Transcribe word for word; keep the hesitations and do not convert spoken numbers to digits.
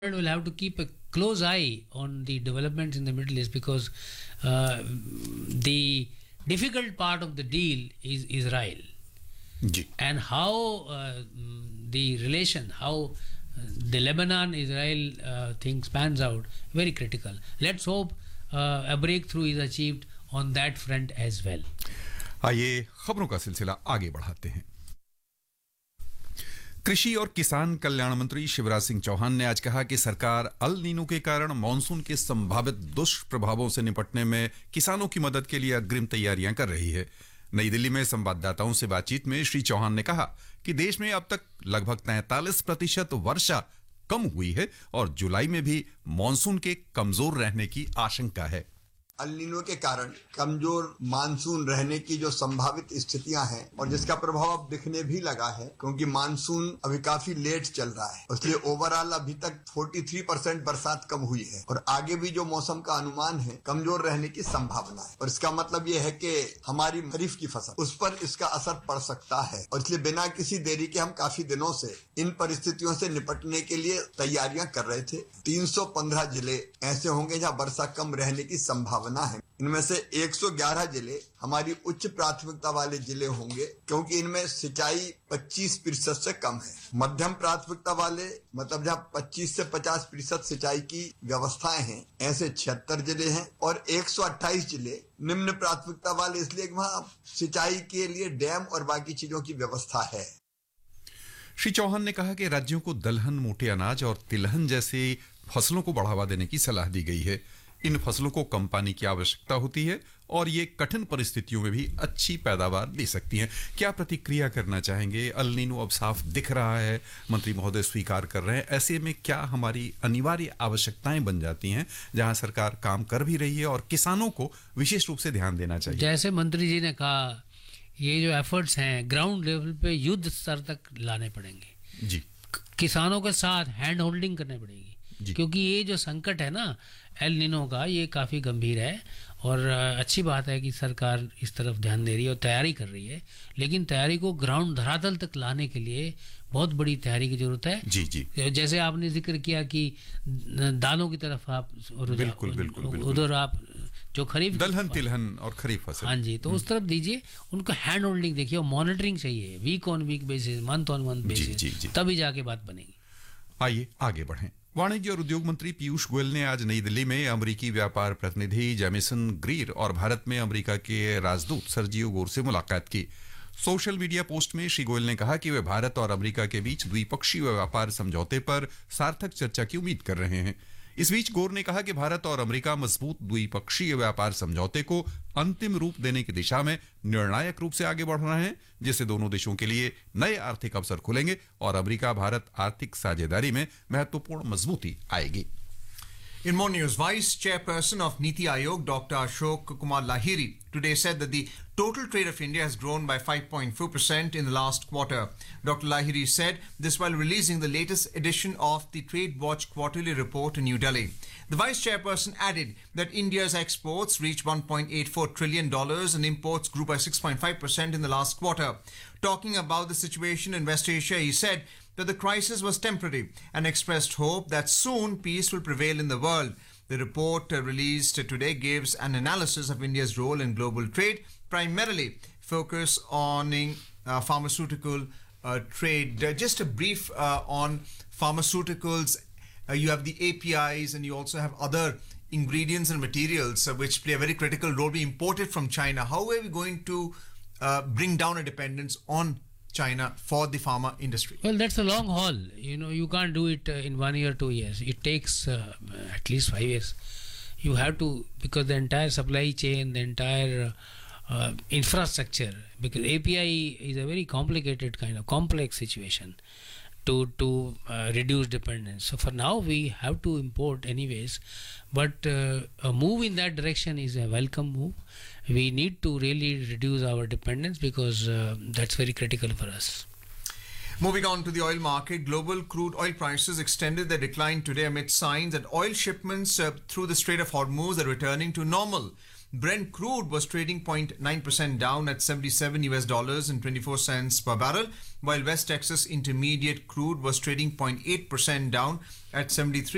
will have to keep a close eye on the developments in the Middle East because uh, the difficult part of the deal is Israel. Ji. And how uh, the relation, how the Lebanon-Israel uh, thing spans out, very critical. Let's hope uh, a breakthrough is achieved on that front as well. आइए खबरों का सिलसिला आगे बढ़ाते हैं. कृषि और किसान कल्याण मंत्री शिवराज सिंह चौहान ने आज कहा कि सरकार अल नीनो के कारण मॉनसून के संभावित दुष्प्रभावों से निपटने में किसानों की मदद के लिए अग्रिम तैयारियां कर रही है. नई दिल्ली में संवाददाताओं से बातचीत में श्री चौहान ने कहा कि देश में अब तक लगभग तैंतालीस प्रतिशत वर्षा कम हुई है और जुलाई में भी मॉनसून के कमजोर रहने की आशंका है. अल नीनो के कारण कमजोर मानसून रहने की जो संभावित स्थितियां हैं और जिसका प्रभाव अब दिखने भी लगा है क्योंकि मानसून अभी काफी लेट चल रहा है, इसलिए ओवरऑल अभी तक तैंतालीस परसेंट बरसात कम हुई है और आगे भी जो मौसम का अनुमान है कमजोर रहने की संभावना है और इसका मतलब ये है कि हमारी खरीफ की फसल उस पर इसका असर पड़ सकता है और इसलिए बिना किसी देरी के हम काफी दिनों से इन परिस्थितियों से निपटने के लिए तैयारियां कर रहे थे. तीन सौ पंद्रह जिले ऐसे होंगे जहां वर्षा कम रहने की संभावना है. इनमें से एक सौ ग्यारह जिले हमारी उच्च प्राथमिकता वाले जिले होंगे क्योंकि इनमें सिंचाई पच्चीस प्रतिशत से कम है. मध्यम प्राथमिकता वाले मतलब जहां पच्चीस से पचास प्रतिशत सिंचाई की व्यवस्थाएं हैं ऐसे छिहत्तर जिले हैं और एक सौ अट्ठाईस जिले निम्न प्राथमिकता वाले इसलिए वहां सिंचाई के लिए डैम और बाकी चीजों की व्यवस्था है. श्री चौहान ने कहा कि राज्यों को दलहन, मोटे अनाज और तिलहन जैसी फसलों को बढ़ावा देने की सलाह दी गई है. इन फसलों को कम पानी की आवश्यकता होती है और ये कठिन परिस्थितियों में भी अच्छी पैदावार दे सकती हैं. क्या प्रतिक्रिया करना चाहेंगे? अल नीनो अब साफ दिख रहा है, मंत्री महोदय स्वीकार कर रहे हैं. ऐसे में क्या हमारी अनिवार्य आवश्यकताएं बन जाती हैं जहां सरकार काम कर भी रही है और किसानों को विशेष रूप से ध्यान देना चाहिए? जैसे मंत्री जी ने कहा, ये जो एफर्ट्स हैं ग्राउंड लेवल पे युद्ध स्तर तक लाने पड़ेंगे जी. किसानों के साथ हैंड होल्डिंग करनी पड़ेगी क्योंकि ये जो संकट है ना एल नीनो का, ये काफ़ी गंभीर है और अच्छी बात है कि सरकार इस तरफ ध्यान दे रही है और तैयारी कर रही है, लेकिन तैयारी को ग्राउंड धरातल तक लाने के लिए बहुत बड़ी तैयारी की जरूरत है. जी जी. जैसे आपने जिक्र किया कि दालों की तरफ आप बिल्कुल बिल्कुल उधर आप जो खरीफ दलहन, तिलहन और खरीफ फसल, हाँ जी, तो उस तरफ दीजिए. उनको हैंड होल्डिंग देखिए और मॉनिटरिंग चाहिए week on week basis, month on month basis, तभी जाके बात बनेगी. आइए आगे बढ़ें. वाणिज्य और उद्योग मंत्री पीयूष गोयल ने आज नई दिल्ली में अमेरिकी व्यापार प्रतिनिधि जेमिसन ग्रीर और भारत में अमेरिका के राजदूत सर्जियो गोर से मुलाकात की. सोशल मीडिया पोस्ट में श्री गोयल ने कहा कि वे भारत और अमेरिका के बीच द्विपक्षीय व्यापार समझौते पर सार्थक चर्चा की उम्मीद कर रहे हैं. इस बीच गोर ने कहा कि भारत और अमेरिका मजबूत द्विपक्षीय व्यापार समझौते को अंतिम रूप देने की दिशा में निर्णायक रूप से आगे बढ़ रहे हैं, जिससे दोनों देशों के लिए नए आर्थिक अवसर खुलेंगे और अमेरिका भारत आर्थिक साझेदारी में महत्वपूर्ण मजबूती आएगी. In more news, Vice Chairperson of Niti Aayog, Doctor Ashok Kumar Lahiri, today said that the total trade of India has grown by five point four percent in the last quarter. Doctor Lahiri said this while releasing the latest edition of the Trade Watch quarterly report in New Delhi. The Vice Chairperson added that India's exports reached one point eight four trillion dollars and imports grew by six point five percent in the last quarter. Talking about the situation in West Asia, he said that the crisis was temporary and expressed hope that soon peace will prevail in the world. The report uh, released today gives an analysis of India's role in global trade, primarily focus on uh, pharmaceutical uh, trade. Uh, just a brief uh, on pharmaceuticals. Uh, you have the A P Is and you also have other ingredients and materials uh, which play a very critical role. We imported from China. How are we going to uh, bring down a dependence on China for the pharma industry? Well, that's a long haul. You know, you can't do it uh, in one year, two years. It takes uh, at least five years. You have to, because the entire supply chain, the entire uh, infrastructure, because A P I is a very complicated kind of complex situation to to uh, reduce dependence. So for now, we have to import anyways, but uh, a move in that direction is a welcome move. We need to really reduce our dependence because uh, that's very critical for us. Moving on to the oil market, global crude oil prices extended their decline today amid signs that oil shipments uh, through the Strait of Hormuz are returning to normal. Brent crude was trading zero point nine percent down at seventy-seven U S dollars and twenty-four cents per barrel, while West Texas Intermediate crude was trading zero point eight percent down at seventy-three